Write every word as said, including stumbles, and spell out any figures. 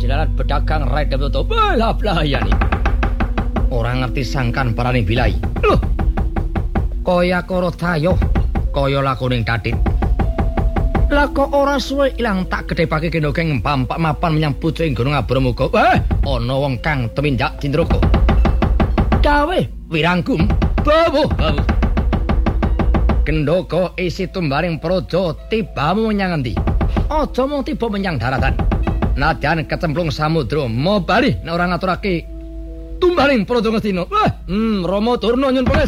Jelalat pedagang rai dapet belah belayani. Orang ngerti sangkan parani bilai. Loh. Kaya karo tayo, kaya lakuning Datit. Lah kok ora suwe ilang tak gedhepake gendogeng pampak mapan menyang pucuk Gunung Abromuga. Eh, ana wong kang tumindak Cindroka. Dawe wirangkum bawu. Gendhoga isi tumbaring praja tibamu menyang endi? Aja mung tiba menyang daratan. Nadyan kecemplung samudra, mau bali nek ora ngaturake tumbaring praja Ngastina. Wah, hmm, Rama Durna nyun pangestu.